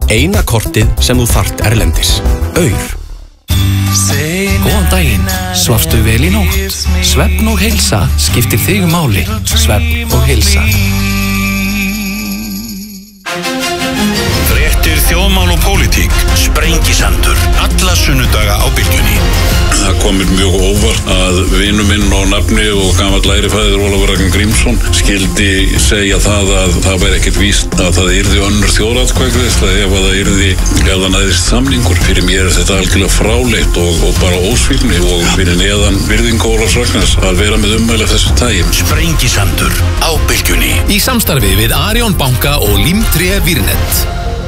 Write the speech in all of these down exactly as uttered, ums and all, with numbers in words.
Eina kortið sem þú þarft erlendis. Aur. Góðan daginn, svafstu vel í nótt? Svefn og heilsa skiptir þig máli. Svefn og heilsa. Fréttir þjóðmál og pólitík, Sprengisandur, alla sunnudaga á Bylgjunni. Það komir mjög óvart að vinur minn og nafni og gamall lærifæðir Ólafur Ragnar Grímsson skildi segja það að það væri ekkert víst að það yrði önnur þjóðaratkvæðagreiðsla ef að það yrði ef það næðist samningur. Fyrir mér er þetta algjörlega fráleitt og, og bara ósvífni og fyrir neðan virðingu Ólafs Ragnars að vera með ummæli af þessu tagi. Sprengisandur á Bylgjunni. Í samstarfi við Arion banka og Limtré Virnet.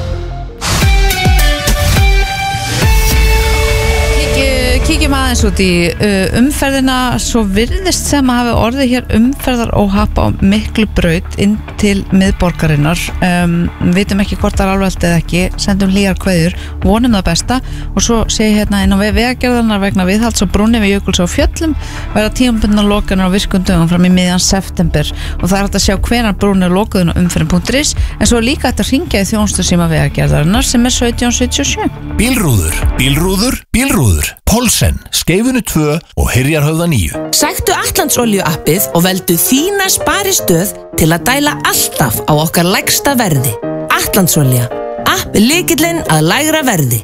Kíkjum aðeins út í uh, umferðina, svo virðist sem að hafi orðið hér umferðaróhapp á miklu braut inn til miðborgarinnar. Um, vitum ekki hvort það er alveg eða ekki, sendum hlýjar kveðjur, vonum það besta og svo sé ég hérna inn á vegagerðarnar vegna viðhalds og brúnni við Jökuls á fjöllum verða tímabundnar lokanir á virkum dögum fram í miðjan september og það er hægt að sjá hvenær brúnni er lokuðin á umferðin punktur is en svo er líka hægt að hringja í þjónustusíma vegagerðarinnar sem er sautján sjötíu og sjö. Bílrúður, bílrúður, bílrúður. Pólsen, Skeifunu tvö og Hyrjarhöfða níu. Sæktu Atlantsolíu appið og veldu þína sparistöð til að dæla alltaf á okkar lægsta verði. Atlantsolía, app lykillinn að lægra verði.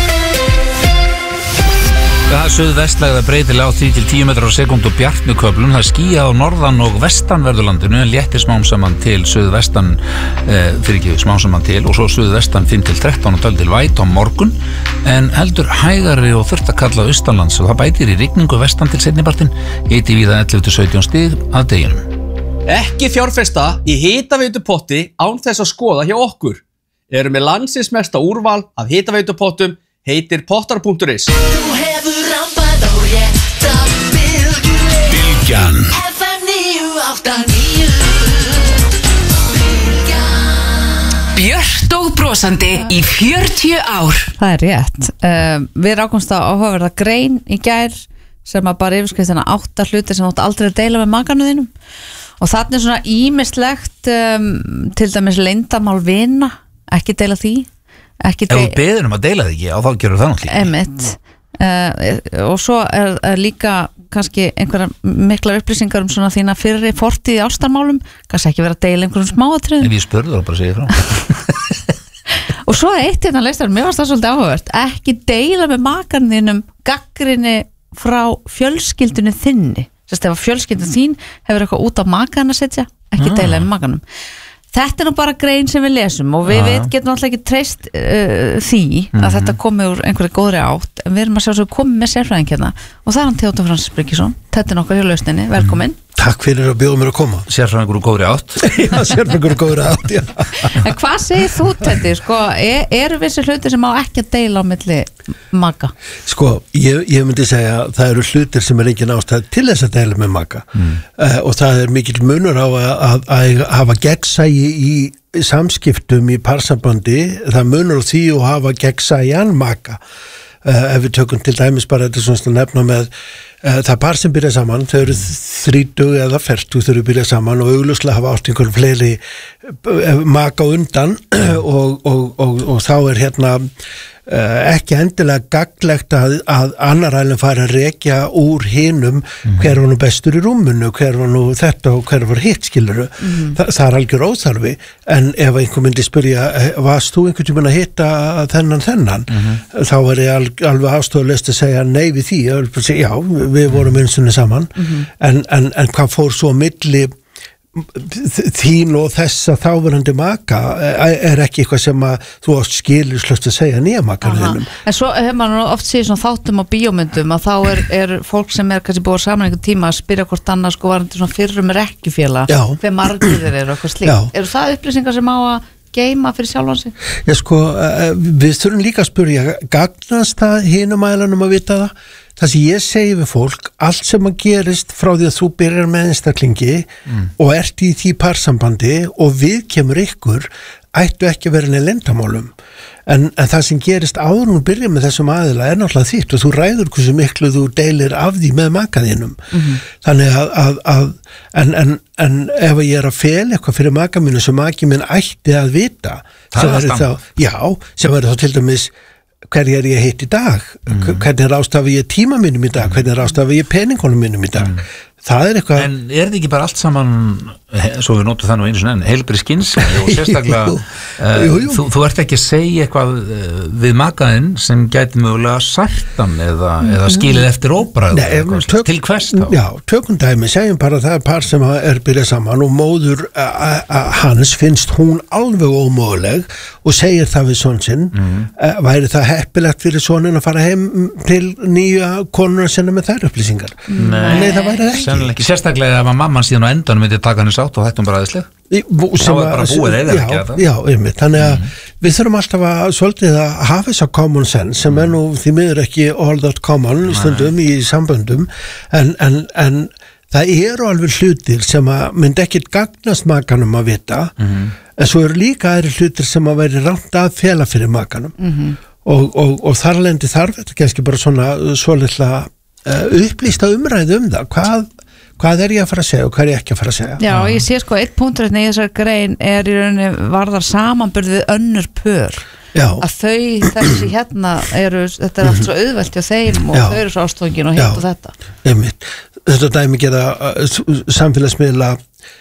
Það er suðvestlægða breytilega á þrjú til tíu metrar á sekúndu og bjart með köflum. Það er skýjað á norðan og vestanverðurlandinu en léttir smám saman til suðvestan eh, fyrir ekki smám saman til og svo suðvestan fimm til þrettán og dálítil væta á morgun en heldur hægari og þurrt að kalla austanlands og það bætir í rigningu vestan til seinnipartinn hiti víða ellefu til sautján stig að deginum. Ekki fjárfesta í hitaveitupotti án þess að skoða hjá okkur. Erum með landsins mesta úrval af hitaveitupottum, heitir pottar punktur is. Bylgjan Björt og brosandi í fjörutíu ár. Það er rétt. Uh, við rákumst á áhugaverða grein í gær sem að bara yfirskriftina átta hluti sem átt aldrei að deila með makanuðinum og þarna er svona ýmislegt um, til dæmis leyndamál vina, ekki deila því ekki Ef þú beður um að deila þig ekki á þá gerur það náttúrulega Einmitt. Uh, og svo er, er líka kannski einhverja miklar upplýsingar um svona þína fyrri fortíð í ástarmálum kannski ekki vera að deila einhverjum smáatriðum Ef ég spurði þá bara að segja frá og svo eitt hérna leistar, mér varst það svolítið áhugavert ekki deila með makanðinum gaggrinni frá fjölskyldunni þinni sérst ef að fjölskyldun þín hefur eitthvað út á makan að setja ekki Ah. deila með makanum þetta er nú bara grein sem við lesum og við Ah. veit, getum alltaf ekki treyst uh, því að Mhm. þetta komi úr einhverju góðri átt en við erum að sjá svo komið með sérfræðing hérna og það er hann Theodór Francis Bryggjesson þetta er nokkar hjá lausninni, velkomin Takk fyrir að bjóða mér að koma. Sérfræðingur úr góðri átt. Já, sérfræðingur úr góðri átt, já. En hvað segir þú þetta? Sko, er, eru vissi hlutir sem á ekki að deila á milli maka? Sko, ég, ég myndi segja að það eru hlutir sem er engin ástæð til þess að deila með maka mm. uh, og það er mikill munur á að, að, að hafa gegnsægi í samskiptum í parsambandi, það munur á því og hafa gegnsæjan maka. Uh, ef við tökum til dæmis bara þetta svona nefna með uh, það par sem byrja saman, þau eru þrítug eða fertug þau eru byrja saman og augljóslega hafa átt einhverjum fleiri uh, maka undan og, og, og, og þá er hérna uh, ekki endilega gagnlegt að, að annar ælum fara að rekja úr hinum mm. hver var nú bestur í rúmunu, hver var nú þetta og hver var hitt skiluru mm. Þa, það er algjör óþarfi en ef einhver myndi spyrja varst þú einhvern tímann að hitta þennan þennan mm. þá er ég al, alveg ástofalist að segja nei við því, ég vil segja já við vorum einsunni saman mm. en, en, en hvað fór svo milli þín og þessa þáverandi maka er ekki eitthvað sem að þú ást skilurslöst að segja nýja makarðinum. En svo hefur maður oft séð svona þáttum og bíómyndum að þá er, er fólk sem er kannski búið saman einhvern tíma að spyrja hvort annars sko varandi svona fyrrum rekkjufélag hver margir þeir eru eitthvað slíkt. Eru það upplýsingar sem á að geima fyrir sjálfan sig? Já sko, við þurfum líka að spyrja gagnast það hinum ælanum að vita það? Það sem ég segi við fólk, allt sem að gerist frá því að þú byrjar með einstaklingi mm. og ert í því parsambandi og við kemur ykkur ættu ekki að vera neð leyndamálum en, en það sem gerist áður nú byrja með þessum aðila er náttúrulega þitt og þú ræður hversu miklu þú deilir af því með makaðinum mm-hmm. þannig að, að, að en, en, en ef ég er að fel eitthvað fyrir maka mínu sem maki minn ætti að vita sem verður þá, já, sem verður þá til dæmis hverju er ég heitt í dag mm. hvernig er ástafi ég tíma mínum í dag hvernig er ástafi ég peningunum mínum í dag mm. það er eitthvað en er þetta ekki bara allt saman svo við notum það nú einu sinni enn heilbrigð skynsemi og sérstaklega jú, uh, jú, jú. Þú, þú ert ekki að segja eitthvað uh, við makaðinn sem gæti mögulega særtan eða, eða skilið eftir óbræð til hvers þá? Já, tökum dæmi, segjum bara það er par sem er byrjað saman og móður uh, uh, hans finnst hún alveg ómöguleg og segir það við son sinn mm. uh, væri það heppilegt fyrir sonin að fara heim til nýja konuna sinna með þær upplýsingar? Nei, Nei það væri það ekki. ekki Sérstaklega ef að mamman síðan á endanum myndi taka henni sátt og þetta um bara aðeinslega þá er bara búið eða ekki að það Já, einmitt, þannig að mm. við þurfum alltaf að svolítið að hafa þess að common sense sem er nú því miður ekki all that common stundum í samböndum en, en, en það eru alveg hlutir sem að myndi ekkit gagnast makanum að vita mm. en svo eru líka aðri hlutir sem að veri rámt að fela fyrir makanum mm. og, og, og þar lendi þarf þetta kannski bara svona svolítið uh, upplýsta umræðu um það hvað hvað er ég að fara að segja og hvað er ég ekki að fara að segja Já, ég sé sko, eitt punktur í þessar grein er í rauninni varðar samanburð við önnur pör Já. að þau þessi hérna eru þetta er allt svo auðvelt hjá þeim og Já. Þau eru svo ástofngin og hitt og þetta Einmitt. Þetta dæmi gera uh, samfélagsmiðla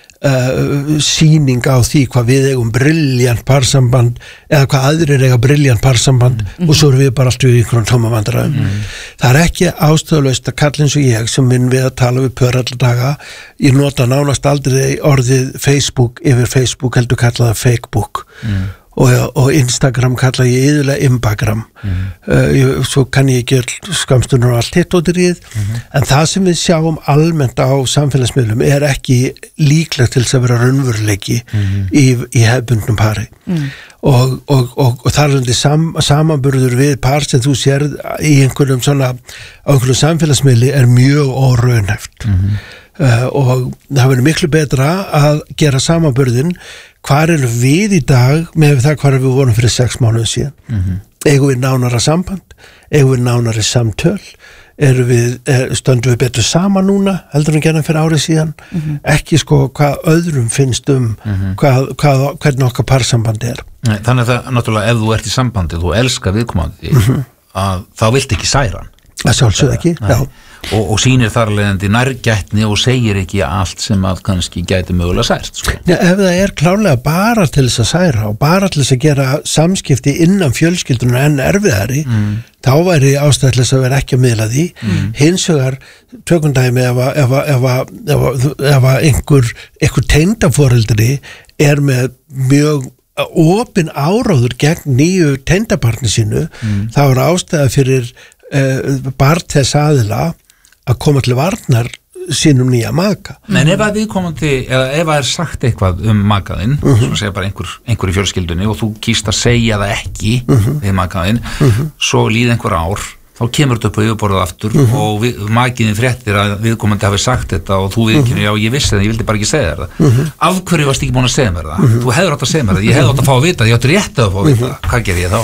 Uh, sýning á því hvað við eigum brilljant parsamband eða hvað aðrir eiga brilljant parsamband mm. og svo erum við bara alltaf í einhvern tóma vandræðum mm. það er ekki ástæðulaust að kalla eins og ég sem minn við að tala við pör allar daga ég nota nánast aldrei orðið Facebook yfir Facebook heldur kalla það Fakebook mm. og, og Instagram kalla ég yðurlega Imbagram mm. uh, ég, svo kann ég ekki skamstunur og allt hitt út í ríð mm. en það sem við sjáum almennt á samfélagsmiðlum er ekki líklegt til þess að vera raunveruleiki mm. í, í hefbundnum pari mm. og, og, og, og þar er sam, samanburður við par sem þú sér í einhverjum svona á einhverjum samfélagsmiðli er mjög óraunhæft mm. uh, og það verður miklu betra að gera samanburðin hvar erum við í dag með það hvar við vorum fyrir sex mánuðum síðan mm-hmm. eigum við nánara samband eigum við nánari samtöl erum við, er, stöndum við betur saman núna heldur við gerðum fyrir árið síðan mm-hmm. ekki sko hvað öðrum finnst um mm-hmm. hvað, hvað, hvernig okkar parsamband er Nei, þannig að það, náttúrulega ef þú ert í sambandi þú elskar viðkomandi mm-hmm. að þá vilt ekki særa hann Það sjálfsögð ekki, já. Og, og sýnir þar leiðandi nærgætni og segir ekki allt sem að kannski gæti mögulega sært. Sko. Já, ef það er klárlega bara til þess að særa og bara til þess að gera samskipti innan fjölskyldunar enn erfiðari, mm. þá væri ástæðilegs að vera ekki að miðla því. Mm. Hins vegar, tökundæmi ef að, ef að, ef að, ef að, ef að einhver, einhver tengdaforeldri er með mjög opin áráður gegn nýju tengdabarni sínu, mm. þá er ástæða fyrir Uh, bara þess aðila að koma til varnar sínum nýja maka. En ef að við komandi eða ef að er sagt eitthvað um makaðinn uh-huh. svona segja bara einhver, einhver í fjölskyldunni og þú kýst að segja það ekki uh-huh. við makaðinn, uh-huh. svo líð einhver ár þá kemur þetta upp á yfirborðið aftur uh-huh. og við, makiðin fréttir að viðkomandi hafi sagt þetta og þú viðkynir, já ég vissi það, ég vildi bara ekki segja þér það uh-huh. af hverju varst ekki búin að segja mér það uh-huh. þú hefur átt að segja mér það, ég hefði átt að fá að vita ég átti rétt að fá að vita það, uh-huh. hvað ger ég þá?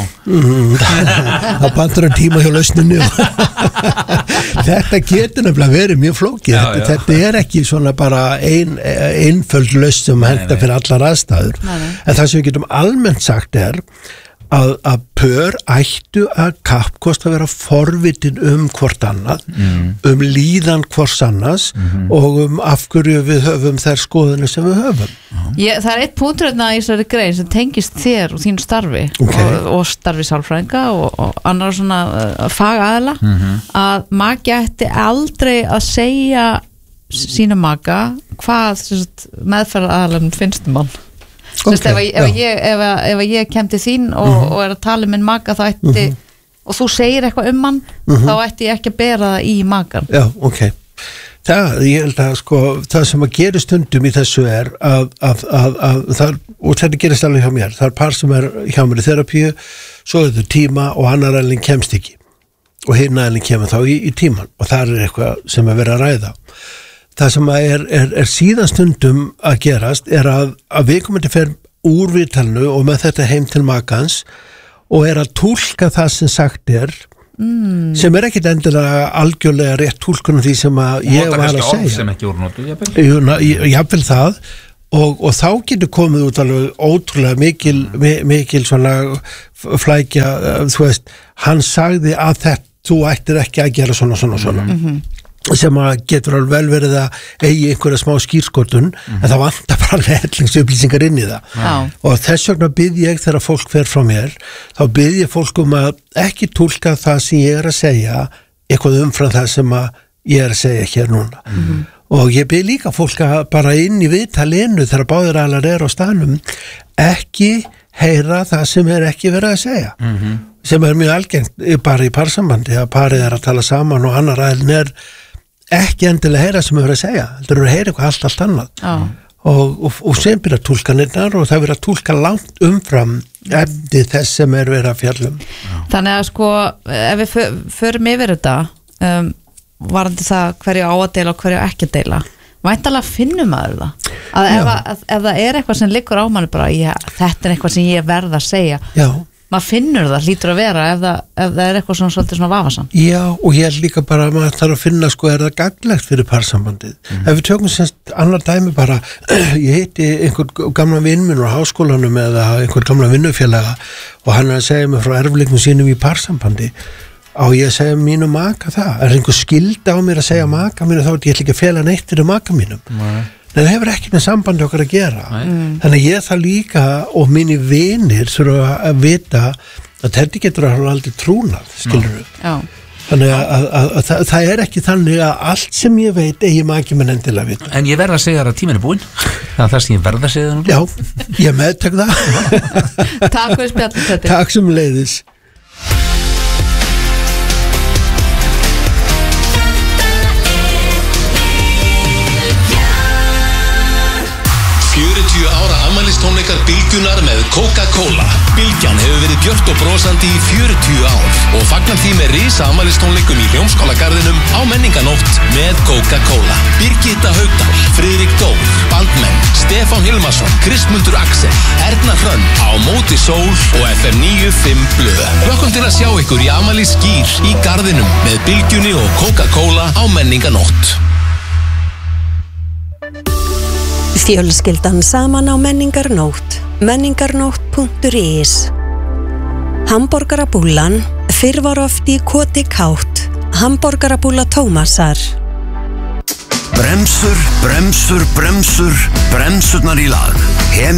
Uh-huh. Það bandur að tíma hjá lausninu þetta getur nefnilega verið mjög flókið, já, þetta, þetta er ekki svona bara ein, einföld lausn sem henta fyrir allar aðstæður nei, nei. En það sem við getum almennt sagt er Að, að pör ættu að kappkost að vera forvitin um hvort annað, mm. um líðan hvors annars mm-hmm. og um af hverju við höfum þær skoðinu sem við höfum. Ég, það er eitt punktur hérna í þessari grein sem tengist þér og þínu starfi okay. og, og starfi sálfræðinga og, og annar svona uh, fagaðila mm-hmm. að maki ætti aldrei að segja sína maka hvað meðferðaraðalanum finnst um hann. Okay, ef, ef, ég, ef, ef ég kem til þín og, uh-huh. og er að tala um minn maka þá ætti uh-huh. og þú segir eitthvað um hann uh-huh. þá ætti ég ekki að bera það í makan Já, ok það, ég held að sko, það sem að gera stundum í þessu er að, að, að, að það, og þetta gerist alveg hjá mér það er par sem er hjá mér í terapíu svo er þetta tíma og annar aðeins kemst ekki og hinn aðeins kemur þá í, í tíman og það er eitthvað sem er verið að ræða Það sem er, er, er síðan stundum að gerast er að, að viðkomandi fer úr viðtalinu og með þetta heim til makans og er að túlka það sem sagt er mm. sem er ekkit endilega algjörlega rétt túlkun því sem að ég var að segja sem ekki voru notuð, jafnvel það og, og þá getur komið út alveg ótrúlega mikil, mm. mikil svona flækja, þú veist hann sagði að þetta þú ættir ekki að gera svona svona svona mm-hmm. sem að getur alveg vel verið að eigi einhverja smá skýrskotun mm-hmm. en það vantar bara hellingsupplýsingar inn í það Já. Og þess vegna bið ég þegar fólk fer frá mér þá bið ég fólk um að ekki túlka það sem ég er að segja eitthvað umfram það sem að ég er að segja hér núna mm-hmm. og ég bið líka fólk að bara inn í viðtalinu þegar báðir aðlar er á staðnum ekki heyra það sem er ekki verið að segja mm-hmm. sem er mjög algengt bara í parsambandi að parið er að tala saman og annar aðein er ekki endilega heyra sem er verið að segja þetta eru að heyra eitthvað allt, allt annað ah. og, og, og sem byrja túlkanirnar og það verið að túlka langt umfram efni þess sem er verið að fjallum Þannig að sko ef við fö- förum yfir þetta um, varandi það hverju á að deila og hverju ekki að deila væntanlega finnum maður það að ef, að, ef það er eitthvað sem liggur á manni bara já, þetta er eitthvað sem ég verð að segja Já maður finnur það, hlýtur að vera ef það, ef það er eitthvað svona svolítið svona vafasam Já, og ég er líka bara að maður þarf að finna sko, er það gagnlegt fyrir parsambandið mm. ef við tökum semst annar dæmi bara ég heiti einhvern gamla vinn minn á háskólanum eða einhvern gamla vinnufélaga og hann er að segja mig frá erfleikum sínum í parsambandi á ég að segja mínu maka það er einhver skylda á mér að segja maka mínu þá er ég ætla ekki að fela neitt fyrir maka mínum Nei. en það hefur ekki með sambandi okkar að gera mm. þannig að ég það líka og mínir vinir þurfa að vita að þetta getur að hafa aldrei trúnað skilur við Já. þannig að, að, að, að það, það er ekki þannig að allt sem ég veit eigi maki minn endilega vita En ég verð að segja þér að tíminn er búinn Það er það sem ég verð að segja þér nú Já, ég meðtök það Takk fyrir spjallið þetta Takk sem leiðis fjörutíu ára afmælistónleikar Bylgjunar með Coca-Cola. Bylgjan hefur verið björt og brosandi í fjörutíu ár og fagnar því með risa afmælistónleikum í Hljómskálagarðinum á Menninganótt með Coca-Cola. Birgitta Haugdal, Friðrik Dór, Bandmenn, Stefán Hilmarsson, Kristmundur Axel, Erna Hrönn, Á móti sól og F M níu fimm blöð. Welkom til að sjá ykkur í afmælisgýr í garðinum með Bylgjunni og Coca-Cola á Menninganótt. Fjölskyldan saman á Menningarnótt menningarnótt punktur is Hamborgarabúllan fyrr var oft í Koti Kátt Hamborgarabúlla Tómasar Bremsur, bremsur, bremsur, bremsurnar í lag. Hem